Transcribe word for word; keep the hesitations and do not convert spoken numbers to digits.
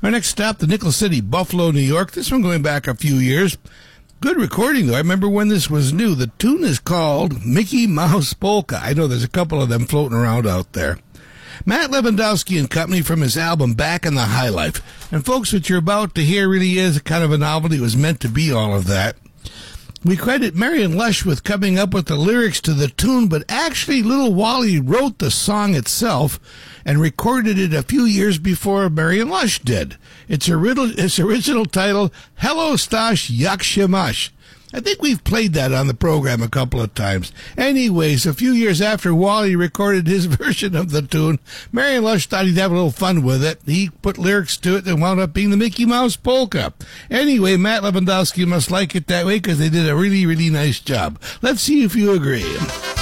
Our next stop, the Nickel City, Buffalo, New York. This one going back a few years. Good recording, though. I remember when this was new. The tune is called Mickey Mouse Polka. I know there's a couple of them floating around out there. Matt Lewandowski and Company from his album Back in the High Life. And folks, what you're about to hear really is kind of a novelty. It was meant to be all of that. We credit Marion Lush with coming up with the lyrics to the tune, but actually Little Wally wrote the song itself and recorded it a few years before Marion Lush did. Its original, its original title, Hello Stash Yakshamash. I think we've played that on the program a couple of times. Anyways, a few years after Wally recorded his version of the tune, Marion Lush thought he'd have a little fun with it. He put lyrics to it and wound up being the Mickey Mouse Polka. Anyway, Matt Lewandowski must like it that way because they did a really, really nice job. Let's see if you agree.